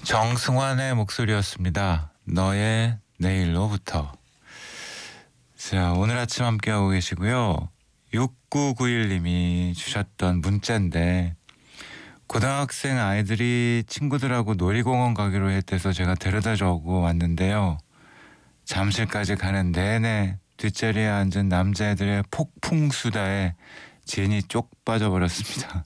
정승환의 목소리였습니다. 너의 내일로부터. 자, 오늘 아침 함께하고 계시고요. 6991님이 주셨던 문자인데, 고등학생 아이들이 친구들하고 놀이공원 가기로 했대서 제가 데려다 주고 왔는데요. 잠실까지 가는 내내 뒷자리에 앉은 남자애들의 폭풍수다에 진이 쪽 빠져버렸습니다.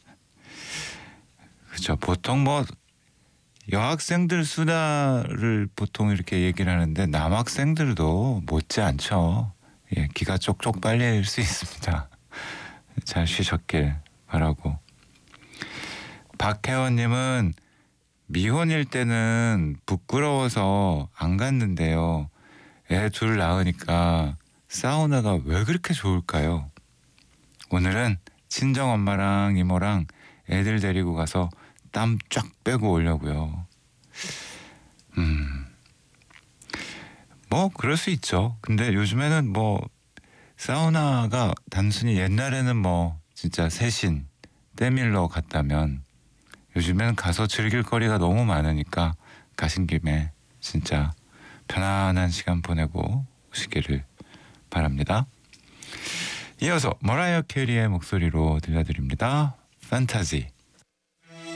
그렇죠. 보통 여학생들 수다를 보통 이렇게 얘기를 하는데 남학생들도 못지 않죠. 예, 기가 쪽쪽 빨릴 수 있습니다. 잘 쉬셨길 바라고. 박혜원님은 미혼일 때는 부끄러워서 안 갔는데요. 애 둘 낳으니까 사우나가 왜 그렇게 좋을까요? 오늘은 친정엄마랑 이모랑 애들 데리고 가서 땀 쫙 빼고 오려고요. 그럴 수 있죠. 근데 요즘에는 사우나가 단순히 옛날에는 진짜 세신 때밀러 갔다면 요즘에는 가서 즐길 거리가 너무 많으니까 가신 김에 진짜 편안한 시간 보내고 오시기를 바랍니다. 이어서 머라이어 캐리의 목소리로 들려드립니다. 판타지.